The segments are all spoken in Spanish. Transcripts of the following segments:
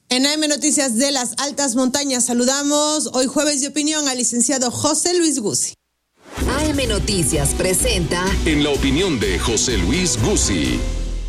En AM Noticias de las Altas Montañas saludamos hoy jueves de opinión al licenciado José Luis Guzzi. AM Noticias presenta En la opinión de José Luis Guzzi.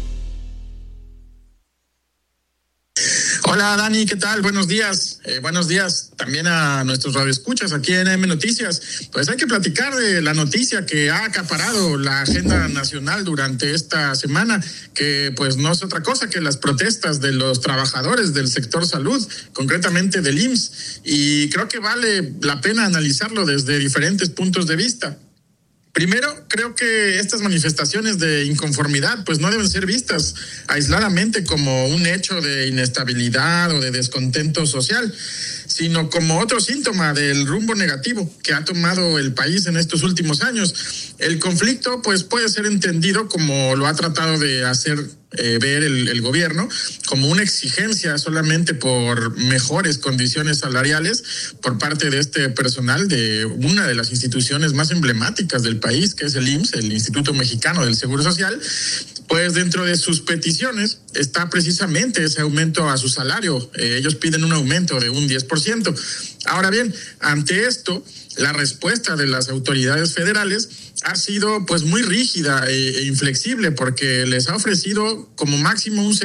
Hola Dani, ¿qué tal? Buenos días. Buenos días también a nuestros radioescuchas aquí en AM Noticias. Pues hay que platicar de la noticia que ha acaparado la agenda nacional durante esta semana, que pues no es otra cosa que las protestas de los trabajadores del sector salud, concretamente del IMSS, y creo que vale la pena analizarlo desde diferentes puntos de vista. Primero, creo que estas manifestaciones de inconformidad pues no deben ser vistas aisladamente como un hecho de inestabilidad o de descontento social, sino como otro síntoma del rumbo negativo que ha tomado el país en estos últimos años. El conflicto pues puede ser entendido como lo ha tratado de hacer ver el gobierno, como una exigencia solamente por mejores condiciones salariales por parte de este personal de una de las instituciones más emblemáticas del país, que es el IMSS, el Instituto Mexicano del Seguro Social. Pues dentro de sus peticiones está precisamente ese aumento a su salario. Ellos piden un aumento de un 10%. Ahora bien, ante esto, la respuesta de las autoridades federales ha sido pues muy rígida e inflexible, porque les ha ofrecido como máximo un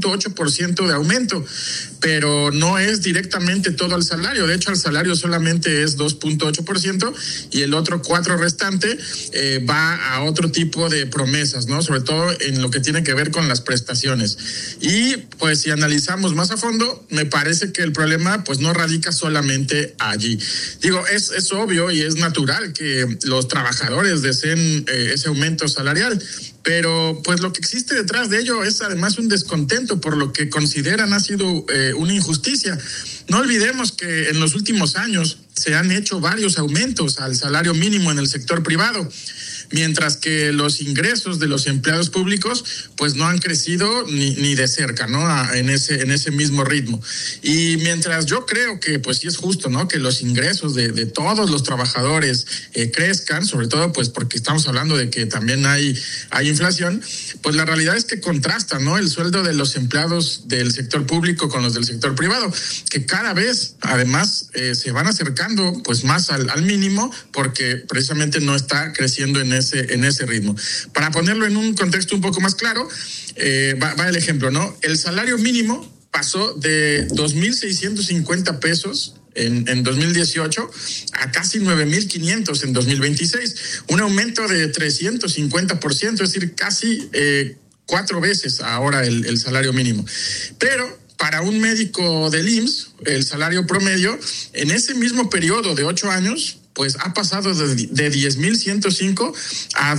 6.8% de aumento, pero no es directamente todo al salario. De hecho, al salario solamente es 2.8% y el otro 4% restante va a otro tipo de promesas, ¿no? Sobre todo en lo que tiene que ver con las prestaciones. Y pues si analizamos más a fondo, me parece que el problema pues no radica solamente allí. Digo, es obvio y es natural que los trabajadores deseen ese aumento salarial, pero pues lo que existe detrás de ello es además un descontento por lo que consideran ha sido una injusticia. No olvidemos que en los últimos años se han hecho varios aumentos al salario mínimo en el sector privado, mientras que los ingresos de los empleados públicos pues no han crecido ni de cerca, ¿no? En ese mismo ritmo. Y mientras yo creo que pues sí es justo, ¿no? Que los ingresos de todos los trabajadores crezcan, sobre todo pues porque estamos hablando de que también hay inflación, pues la realidad es que contrasta, ¿no? El sueldo de los empleados del sector público con los del sector privado, que cada vez además se van acercando pues más al mínimo, porque precisamente no está creciendo en ese ritmo. Para ponerlo en un contexto un poco más claro, va el ejemplo, ¿no? El salario mínimo pasó de 2,650 pesos en 2018 a casi 9,500 en 2026, un aumento de 350%, es decir, casi 4 veces ahora el salario mínimo. Pero para un médico del IMSS, el salario promedio en ese mismo periodo de 8 años pues ha pasado de 10,105 a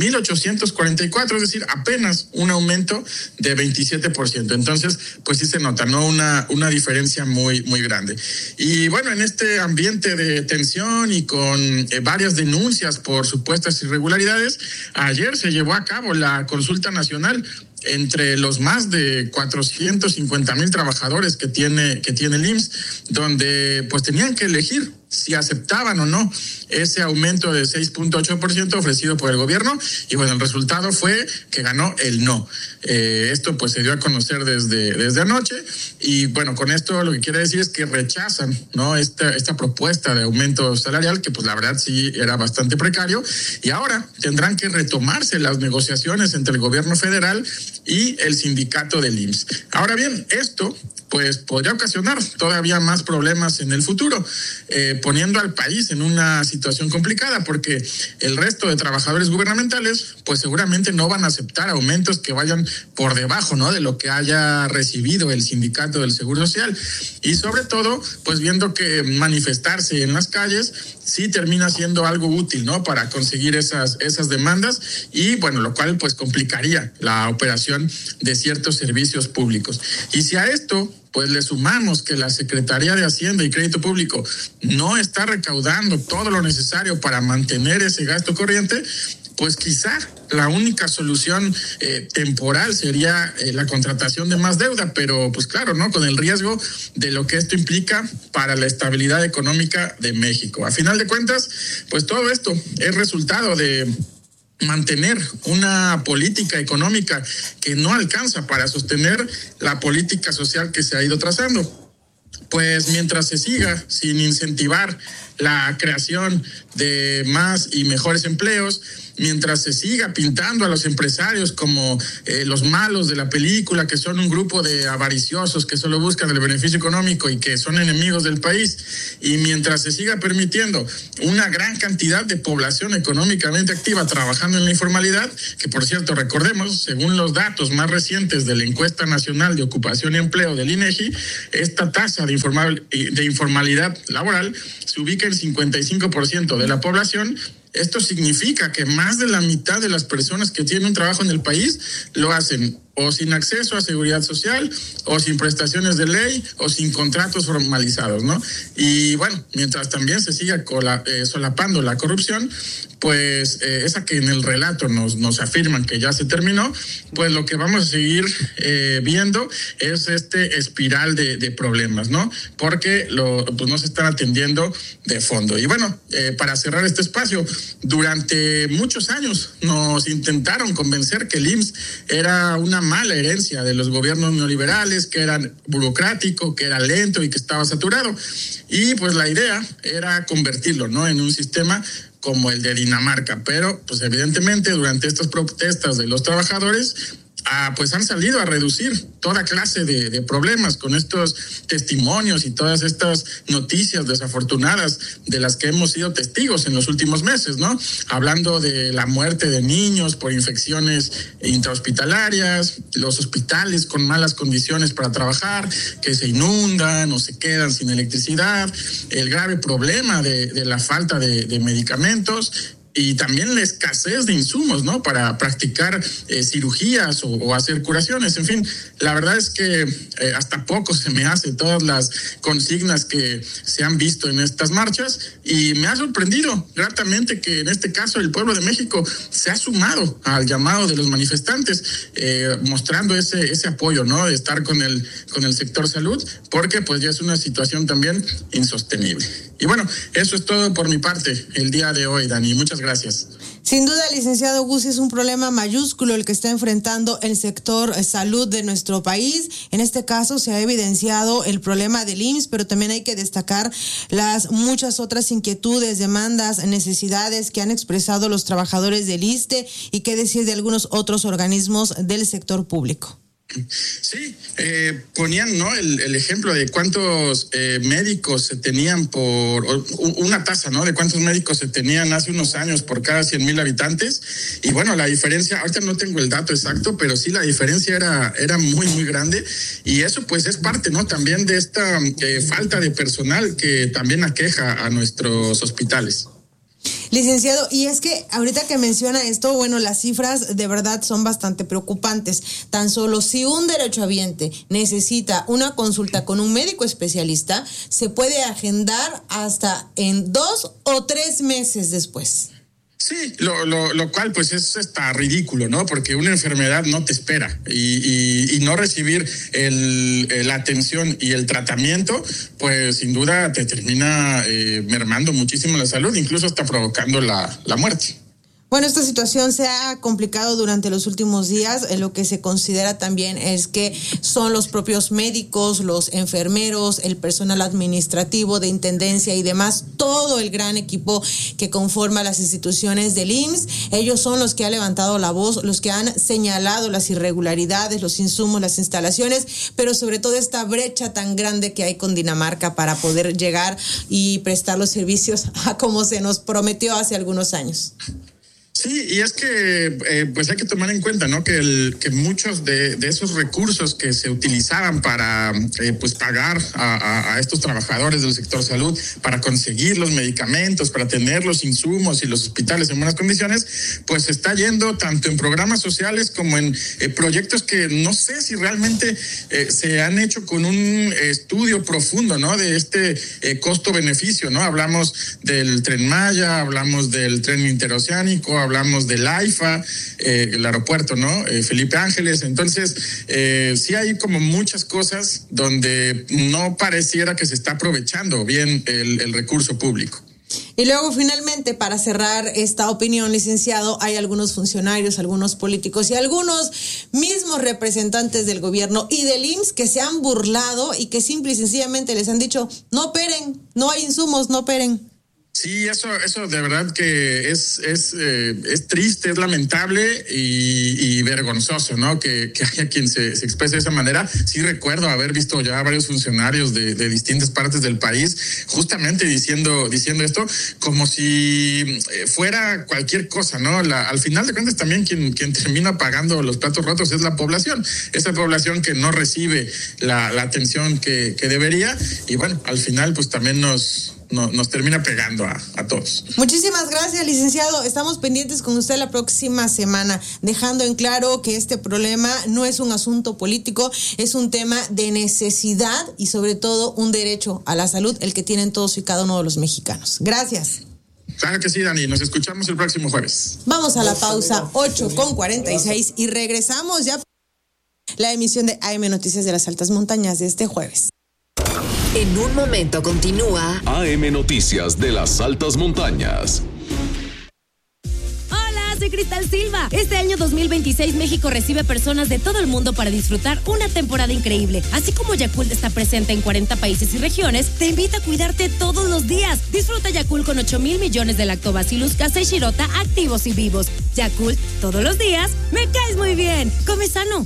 12,844, es decir, apenas un aumento de 27%. Entonces, pues sí se nota, ¿no? Una diferencia muy, muy grande. Y bueno, en este ambiente de tensión y con varias denuncias por supuestas irregularidades, ayer se llevó a cabo la consulta nacional entre los más de 450,000 trabajadores que tiene el IMSS, donde pues tenían que elegir si aceptaban o no ese aumento de 6.8% ofrecido por el gobierno, y bueno, el resultado fue que ganó el no. Esto pues se dio a conocer desde anoche, y bueno, con esto lo que quiere decir es que rechazan, ¿no? esta propuesta de aumento salarial, que pues la verdad sí era bastante precario, y ahora tendrán que retomarse las negociaciones entre el gobierno federal y el sindicato del IMSS. Ahora bien, esto pues podría ocasionar todavía más problemas en el futuro, poniendo al país en una situación complicada, porque el resto de trabajadores gubernamentales pues seguramente no van a aceptar aumentos que vayan por debajo, ¿no? De lo que haya recibido el sindicato del Seguro Social, y sobre todo pues viendo que manifestarse en las calles sí termina siendo algo útil, ¿no? Para conseguir esas demandas, y bueno, lo cual pues complicaría la operación de ciertos servicios públicos. Y si a esto pues le sumamos que la Secretaría de Hacienda y Crédito Público no está recaudando todo lo necesario para mantener ese gasto corriente, pues quizá la única solución temporal sería la contratación de más deuda, pero pues claro, ¿no? Con el riesgo de lo que esto implica para la estabilidad económica de México. A final de cuentas, pues todo esto es resultado de mantener una política económica que no alcanza para sostener la política social que se ha ido trazando. Pues mientras se siga sin incentivar la creación de más y mejores empleos, mientras se siga pintando a los empresarios como los malos de la película, que son un grupo de avariciosos que solo buscan el beneficio económico y que son enemigos del país, y mientras se siga permitiendo una gran cantidad de población económicamente activa trabajando en la informalidad, que por cierto, recordemos, según los datos más recientes de la Encuesta Nacional de Ocupación y Empleo del INEGI, esta tasa de informalidad laboral se ubica en 55% de la población. Esto significa que más de la mitad de las personas que tienen un trabajo en el país lo hacen o sin acceso a seguridad social, o sin prestaciones de ley, o sin contratos formalizados, ¿no? Y bueno, mientras también se siga solapando la corrupción, pues esa que en el relato nos afirman que ya se terminó, pues lo que vamos a seguir viendo es este espiral de problemas, ¿no? Porque pues no se están atendiendo de fondo. Y bueno, para cerrar este espacio, durante muchos años nos intentaron convencer que el IMSS era una mala herencia de los gobiernos neoliberales, que era burocrático, que era lento y que estaba saturado. Y pues la idea era convertirlo, ¿no?, en un sistema como el de Dinamarca, pero pues evidentemente durante estas protestas de los trabajadores pues han salido a reducir toda clase de problemas con estos testimonios y todas estas noticias desafortunadas de las que hemos sido testigos en los últimos meses, ¿no? Hablando de la muerte de niños por infecciones intrahospitalarias, los hospitales con malas condiciones para trabajar, que se inundan o se quedan sin electricidad, el grave problema de la falta de medicamentos, y también la escasez de insumos, ¿no?, para practicar cirugías o hacer curaciones. En fin, la verdad es que hasta poco se me hace todas las consignas que se han visto en estas marchas, y me ha sorprendido gratamente que en este caso el pueblo de México se ha sumado al llamado de los manifestantes, mostrando ese apoyo, ¿no?, de estar con el sector salud, porque pues ya es una situación también insostenible. Y bueno, eso es todo por mi parte el día de hoy, Dani. Muchas gracias. Sin duda, licenciado Guzzi, es un problema mayúsculo el que está enfrentando el sector salud de nuestro país. En este caso se ha evidenciado el problema del IMSS, pero también hay que destacar las muchas otras inquietudes, demandas, necesidades que han expresado los trabajadores del ISSSTE, y qué decir de algunos otros organismos del sector público. Sí, ponían, ¿no?, el ejemplo de cuántos médicos se tenían por una tasa, ¿no?, de cuántos médicos se tenían hace unos años por cada 100,000 habitantes. Y bueno, la diferencia, ahorita no tengo el dato exacto, pero sí la diferencia era muy, muy grande. Y eso pues es parte, ¿no?, también de esta falta de personal que también aqueja a nuestros hospitales. Licenciado, y es que ahorita que menciona esto, bueno, las cifras de verdad son bastante preocupantes. Tan solo si un derechohabiente necesita una consulta con un médico especialista, se puede agendar hasta en 2 o 3 meses después. Sí, lo cual pues es hasta ridículo, ¿no? Porque una enfermedad no te espera, y no recibir la atención y el tratamiento, pues sin duda te termina mermando muchísimo la salud, incluso hasta provocando la muerte. Bueno, esta situación se ha complicado durante los últimos días. Lo que se considera también es que son los propios médicos, los enfermeros, el personal administrativo de intendencia y demás, todo el gran equipo que conforma las instituciones del IMSS. Ellos son los que han levantado la voz, los que han señalado las irregularidades, los insumos, las instalaciones, pero sobre todo esta brecha tan grande que hay con Dinamarca para poder llegar y prestar los servicios a como se nos prometió hace algunos años. Sí, y es que pues hay que tomar en cuenta, ¿no?, que muchos de esos recursos que se utilizaban para pues pagar a estos trabajadores del sector salud, para conseguir los medicamentos, para tener los insumos y los hospitales en buenas condiciones, pues se está yendo tanto en programas sociales como en proyectos que no sé si realmente se han hecho con un estudio profundo, ¿no?, de este costo-beneficio, ¿no? Hablamos del Tren Maya, hablamos del tren interoceánico, hablamos del AIFA, el aeropuerto, ¿no?, Felipe Ángeles. Entonces, sí hay como muchas cosas donde no pareciera que se está aprovechando bien el recurso público. Y luego finalmente, para cerrar esta opinión, licenciado, hay algunos funcionarios, algunos políticos y algunos mismos representantes del gobierno y del IMSS que se han burlado y que simple y sencillamente les han dicho, no operen, no hay insumos, no operen. Sí, eso de verdad que es triste, es lamentable y vergonzoso, ¿no? Que haya quien se exprese de esa manera. Sí recuerdo haber visto ya varios funcionarios de distintas partes del país justamente diciendo esto como si fuera cualquier cosa, ¿no? Al final de cuentas también quien termina pagando los platos rotos es la población, esa población que no recibe la atención que debería, y bueno, al final pues también nos termina pegando a todos. Muchísimas gracias, licenciado. Estamos pendientes con usted la próxima semana, dejando en claro que este problema no es un asunto político, es un tema de necesidad y sobre todo un derecho a la salud, el que tienen todos y cada uno de los mexicanos. Gracias. Claro que sí, Dani. Nos escuchamos el próximo jueves. Vamos a la pausa, 8:46, y regresamos ya la emisión de AM Noticias de las Altas Montañas de este jueves. En un momento continúa AM Noticias de las Altas Montañas. Hola, soy Cristal Silva. Este año 2026 México recibe personas de todo el mundo para disfrutar una temporada increíble. Así como Yakult está presente en 40 países y regiones, te invita a cuidarte todos los días. Disfruta Yakult con 8,000 millones de Lactobacillus casei shirota activos y vivos. Yakult, todos los días, me caes muy bien. Come sano.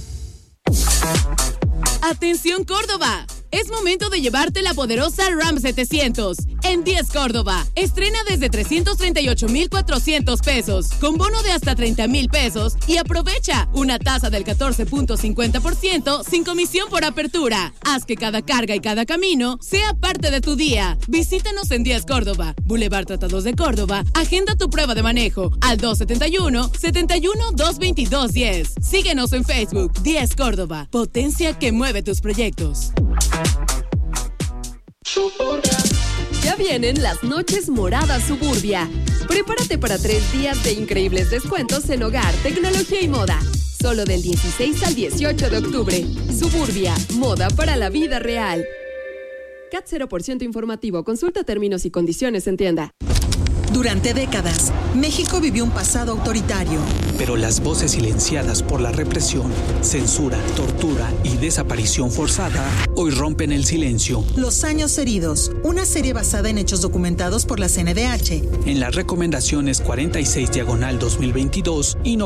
Atención Córdoba, es momento de llevarte la poderosa Ram 700 en 10 Córdoba. Estrena desde 338,400 pesos, con bono de hasta 30,000 pesos y aprovecha una tasa del 14.50% sin comisión por apertura. Haz que cada carga y cada camino sea parte de tu día. Visítanos en 10 Córdoba, Boulevard Tratados de Córdoba. Agenda tu prueba de manejo al 271-222-10. Síguenos en Facebook, 10 Córdoba, potencia que mueve tus proyectos. Ya vienen las noches moradas Suburbia. Prepárate para 3 días de increíbles descuentos en hogar, tecnología y moda. Solo del 16 al 18 de octubre. Suburbia, moda para la vida real. CAT 0% informativo. Consulta términos y condiciones en tienda. Durante décadas, México vivió un pasado autoritario. Pero las voces silenciadas por la represión, censura, tortura y desaparición forzada hoy rompen el silencio. Los años heridos, una serie basada en hechos documentados por la CNDH. En las recomendaciones 46/2022 y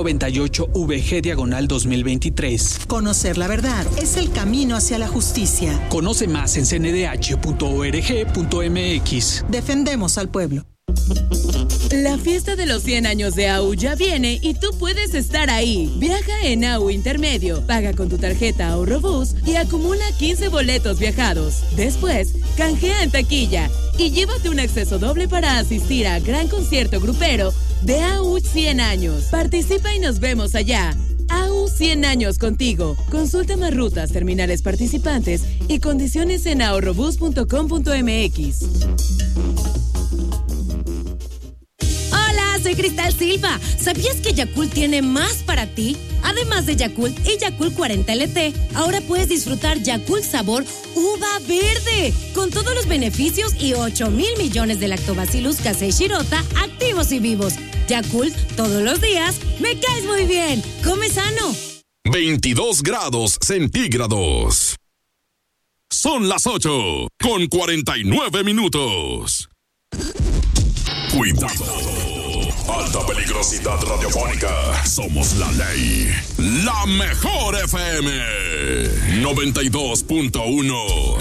98VG/2023. Conocer la verdad es el camino hacia la justicia. Conoce más en cndh.org.mx. Defendemos al pueblo. La fiesta de los 100 años de AU ya viene y tú puedes estar ahí. Viaja en AU Intermedio, paga con tu tarjeta Ahorrobús y acumula 15 boletos viajados. Después, canjea en taquilla y llévate un acceso doble para asistir a gran concierto grupero de AU 100 años. Participa y nos vemos allá. AU 100 años contigo. Consulta más rutas, terminales participantes y condiciones en ahorrobús.com.mx. Soy Cristal Silva. ¿Sabías que Yakult tiene más para ti? Además de Yakult y Yakult 40 LT, ahora puedes disfrutar Yakult sabor uva verde, con todos los beneficios y 8,000 millones de Lactobacillus casei shirota activos y vivos. Yakult, todos los días, me caes muy bien. Come sano. 22 grados centígrados. Son las 8:49. Cuidado. Alta peligrosidad radiofónica. Somos la ley. La mejor FM 92.1.